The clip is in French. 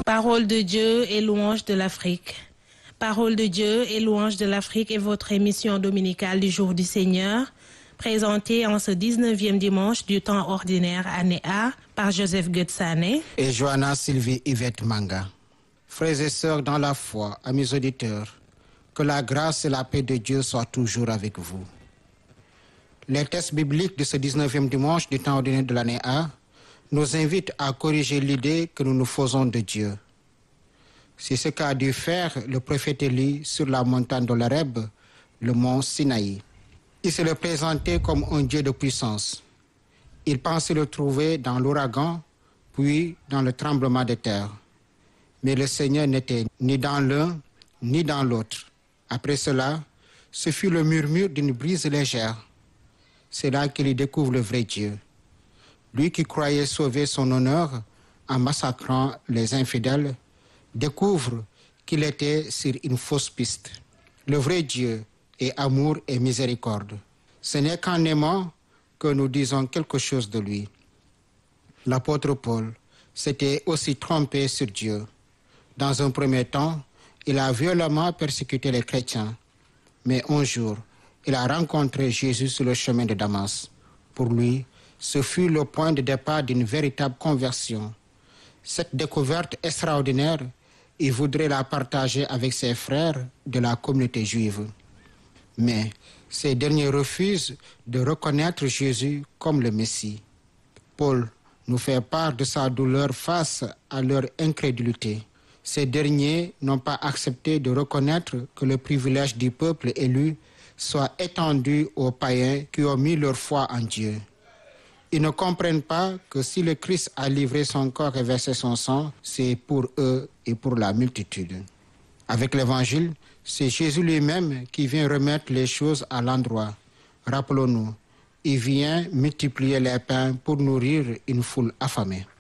Parole de Dieu et louange de l'Afrique. Parole de Dieu et louange de l'Afrique est votre émission dominicale du jour du Seigneur, présentée en ce 19e dimanche du temps ordinaire année A par Joseph Gutsane et Johanna Sylvie Yvette Manga. Frères et sœurs dans la foi, amis auditeurs, que la grâce et la paix de Dieu soient toujours avec vous. Les textes bibliques de ce 19e dimanche du temps ordinaire de l'année A nous invitent à corriger l'idée que nous nous faisons de Dieu. C'est ce qu'a dû faire le prophète Élie sur la montagne d'Horeb, le mont Sinaï. Il se le présentait comme un Dieu de puissance. Il pensait le trouver dans l'ouragan, puis dans le tremblement de terre. Mais le Seigneur n'était ni dans l'un, ni dans l'autre. Après cela, ce fut le murmure d'une brise légère. C'est là qu'il y découvre le vrai Dieu. Lui qui croyait sauver son honneur en massacrant les infidèles, découvre qu'il était sur une fausse piste. Le vrai Dieu est amour et miséricorde. Ce n'est qu'en aimant que nous disons quelque chose de lui. L'apôtre Paul s'était aussi trompé sur Dieu. Dans un premier temps, il a violemment persécuté les chrétiens. Mais un jour, il a rencontré Jésus sur le chemin de Damas. Pour lui, ce fut le point de départ d'une véritable conversion. Cette découverte extraordinaire, il voudrait la partager avec ses frères de la communauté juive. Mais ces derniers refusent de reconnaître Jésus comme le Messie. Paul nous fait part de sa douleur face à leur incrédulité. Ces derniers n'ont pas accepté de reconnaître que le privilège du peuple élu soit étendu aux païens qui ont mis leur foi en Dieu. Ils ne comprennent pas que si le Christ a livré son corps et versé son sang, c'est pour eux et pour la multitude. Avec l'Évangile, c'est Jésus lui-même qui vient remettre les choses à l'endroit. Rappelons-nous, il vient multiplier les pains pour nourrir une foule affamée.